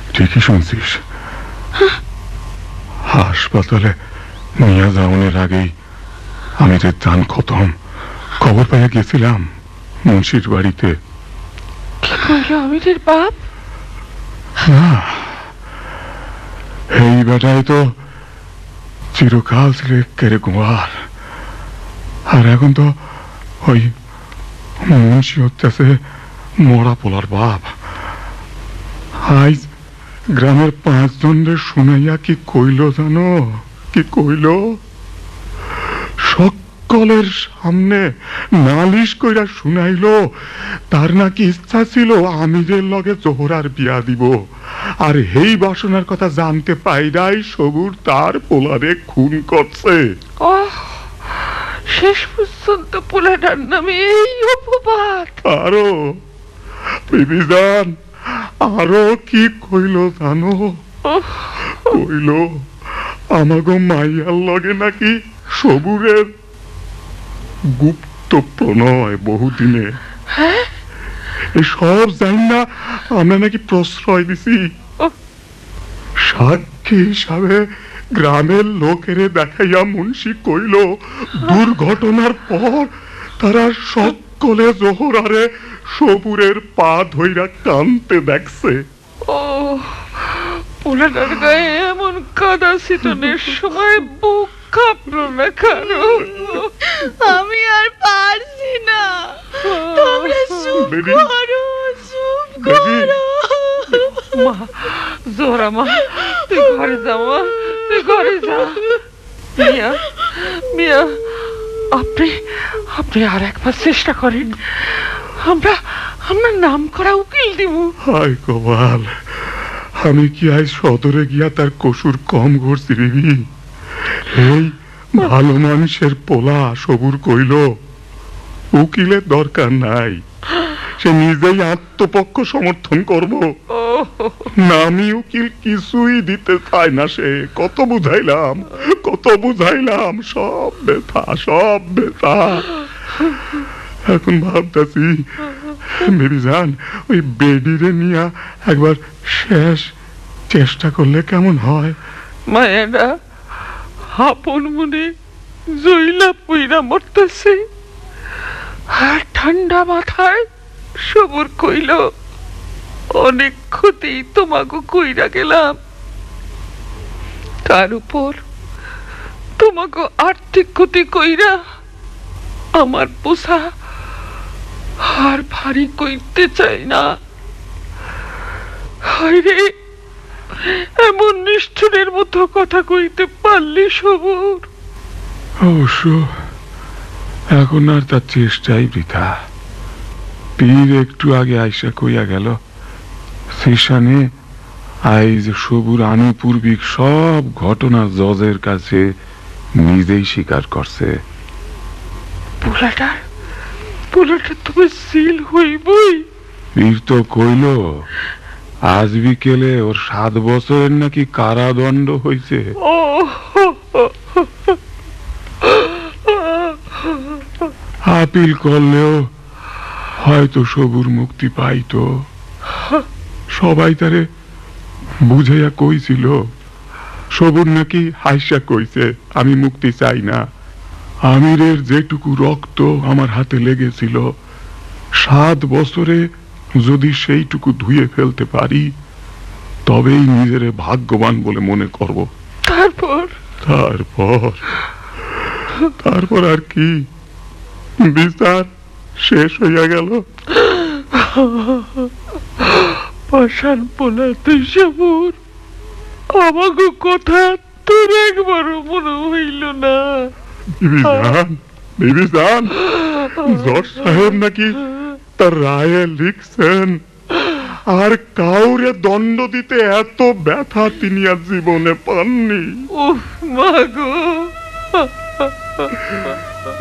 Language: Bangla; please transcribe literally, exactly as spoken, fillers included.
ঠিকই শুনছিস। হাসপাতালে নিয়ে যাওয়ার আগেই আমিরের দান খতম। খবর পাইয়া গেছিলাম মুন্সির বাড়িতে। কি কইল আমিরের বাপ? না, এই বেটাই তো চিরকাল ছিল কেড়ে গোয়ার, আর এখন তো ওই মুন্সি হচ্ছে মরা পোলার বাপ। আজ গ্রামের পাঁচ জনের শুনাইয়া কি কইল জানো? কি কইল? সকলের সামনে নালিশ কইরা শুনাইল তার নাকি ইচ্ছা ছিল আমিরের লগে জোহরার বিয়া দিব, আর এই বাসনার কথা জানতে পাইরাই সবুর তার পোলারে খুন করছে। ওহ, শেষ পর্যন্ত পোলাটার নামে এই অপবাদ। আরো বিবিজান আরো কি কইল জানো? কইল আমাগো মাইয়ার লগে নাকি সবুরের গুপ্ত প্রণয় বহুদিনে। হ্যাঁ, এই সব জানি না আমরা নাকি প্রশ্রয় দিছি। সাক্ষী হিসাবে গ্রামের লোকেরে দেখাইয়া মুন্সি কইল দুর্ঘটনার পর তারা সকলে জোহরারে সবুরের পা ধইরা কানতে দেখছে। ও পোলাটার গায়ে এমন কাদা ছিটানোর সময় বুক কাঁপলো না কারো? আমি আর পারছি না, তোমরা চুপ বেবি। করো, চুপ বেবি। করো। মা, জোহরা মা, তুই ঘরে যা মা, তুই ঘরে যা। মিয়া, মিয়া, আপনি আপনি আর একবার চেষ্টা করেন। আমরা আমরা নাম করা উকিল দিব। হায় কপাল, আমি কি আজ সদরে গিয়া তার কসুর কম করছি রেবি? এই ভালো মানুষের পোলা সবুর কইল উকিলের দরকার নাই, সে নিজেই আত্মপক্ষ সমর্থন করব। নামি উকিল কিছুই দিতে চায় না সে। কত বুঝাইলাম, কত বুঝাইলাম, সব ব্যথা, সব ব্যথা। এখন ভাবতেছি বেবি জান ওই বেডিরে নিয়া একবার শেষ চেষ্টা করলে কেমন হয়? মায়েরা আপন মনে জইলা পুইরা মরতেছে, আর ঠান্ডা মাথায় সবর কইল অনেক ক্ষতি তোমাকে কইরা গেলাম, তার উপর তোমাকে আর্থিক ক্ষতি কইরা আমার পোষা আর ভারী কইতে চাই না। হায়রে, এমন নিষ্ঠুরের মতো কথা কইতে পারলি সবর? অবশ্য এখন আর তার চেষ্টাই বৃথা। পীর একটু আগে আইসা কইয়া গেল শ্মশানে আইজ সবুর আনুপূর্বিক সব ঘটনা জজের কাছে নিজেই স্বীকার করছে। পোলাটার পোলাটা তুমি সিল হইবই। পীর তো কইল আজ বিকেলে ওর সাত বছরের নাকি কারাদণ্ড হইছে। ও আপিল করলেও হয়তো সবুর মুক্তি পাইতো। সবাই তারে বুঝাইয়া কইছিল, সবুর নাকি হাইসা কইছে আমি মুক্তি চাই না। আমিরের যেটুকু রক্ত আমার হাতে লেগেছিল, সাত বছরে যদি সেইটুকু ধুয়ে ফেলতে পারি তবেই নিজেরে ভাগ্যবান বলে মনে করব। তারপর তারপর তারপর আর কি, বিচার শেষ হইয়া গেল। পাষাণ পোলা তুই সবর, আমাকে কথা তোর একবারও মনে হইল না। বিবিজান, বিবিজান, জজ সাহেব নাকি তার রায়ে লিখছেন আর কাউরে দণ্ড দিতে এত ব্যথা তিনি আর জীবনে পাননি। উফ মা গো।